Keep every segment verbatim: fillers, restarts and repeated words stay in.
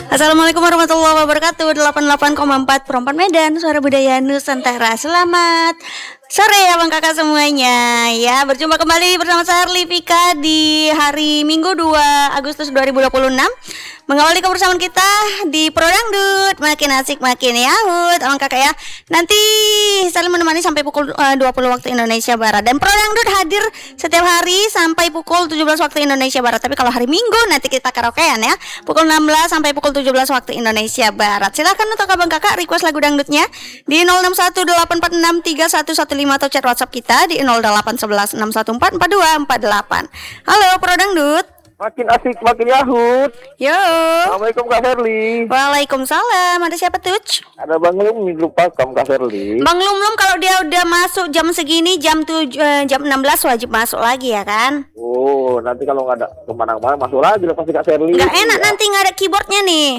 Assalamualaikum warahmatullahi wabarakatuh. delapan puluh delapan koma empat Perempat Medan, Suara Budaya Nusantara. Selamat sore ya bang kakak semuanya. Ya, berjumpa kembali bersama saya Arli Vika di hari Minggu dua Agustus dua ribu dua puluh enam. Mengawali kebersamaan kita di Pro Dangdut. Makin asik makin yahut bang kakak ya. Nanti saling menemani sampai pukul uh, dua puluh waktu Indonesia Barat. Dan Pro Dangdut hadir setiap hari sampai pukul tujuh belas waktu Indonesia Barat. Tapi kalau hari Minggu nanti kita karaokean ya, pukul enam belas sampai pukul tujuh belas waktu Indonesia Barat. Silahkan untuk abang kakak request lagu dangdutnya di nol enam satu delapan empat enam tiga satu satu lima atau chat WhatsApp kita di nol delapan satu satu enam satu empat empat dua empat delapan. Halo Pro Dangdut. Makin asik, makin yahut. Yo. Assalamualaikum Kak Ferli. Waalaikumsalam. Ada siapa tuh? Ada Bang Lum, lupa kamu Kak Ferli. Bang Lum Lum kalau dia udah masuk jam segini, jam tujuh, eh, jam enam belas wajib masuk lagi ya kan? Oh, nanti kalau nggak ada kemana-mana masuk lagi lah pasti Kak Ferli. Nggak enak ya. Nanti nggak ada keyboardnya nih.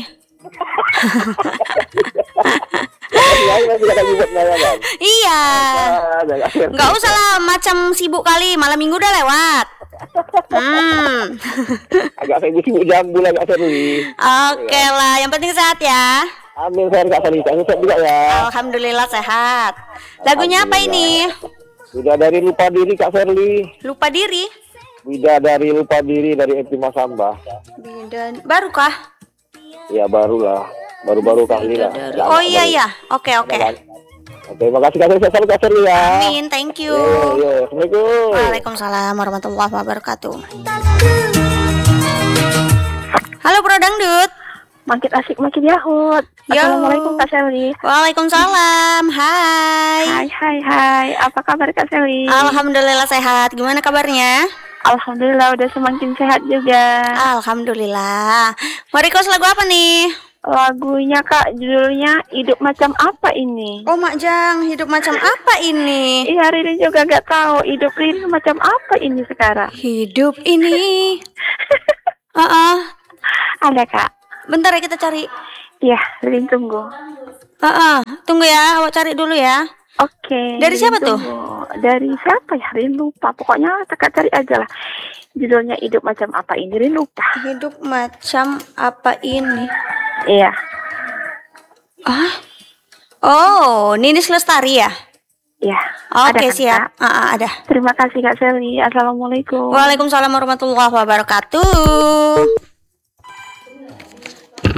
Iya. Nggak usah lah macam sibuk kali, malam minggu udah lewat. Hmm. Agak sibuk jambu lah Kak Ferli. Oke lah, yang penting sehat ya. Amin, saya Kak Ferli, saya sehat juga ya. Alhamdulillah sehat. Lagunya apa ini? Bidadari Lupa Diri Kak Ferli. Lupa diri? Bidadari Lupa Diri dari Enti Masamba. Bidan baru kah? Ya barulah, baru-baru kali lah. Oh iya iya, oke oke. Oke, makasih Kak Ferli, selalu Kak Ferli ya. Amin, thank you. Yo, yo, Assalamualaikum. Waalaikumsalam warahmatullahi wabarakatuh. Halo Pro Dangdut. Makin asik makin yahut. Assalamualaikum Kak Seli. Waalaikumsalam. Hai. Hai hai hai. Apa kabar Kak Seli? Alhamdulillah sehat. Gimana kabarnya? Alhamdulillah udah semakin sehat juga. Alhamdulillah. Mau request lagu apa nih? Lagunya Kak, judulnya Hidup Macam Apa Ini. Oh Mak Jang, hidup macam apa ini? Iya, Rini juga gak tahu hidup Rini macam apa ini sekarang. Hidup ini. Ah, uh-uh. Ada Kak. Bentar ya kita cari. Iya, Rini tunggu. Ah, uh-uh. Tunggu ya, awak cari dulu ya. Oke. Dari Rini siapa tunggu. tuh? Dari siapa ya? Rini lupa. Pokoknya Kak cari aja lah. Judulnya Hidup Macam Apa Ini. Rini lupa. Hidup macam apa ini? Iya. Ah. Oh, Ninis Lestari ya? Iya. Oke, kan, siap. Ah, ah, ada. Terima kasih Kak Seli. Assalamualaikum. Waalaikumsalam warahmatullahi wabarakatuh.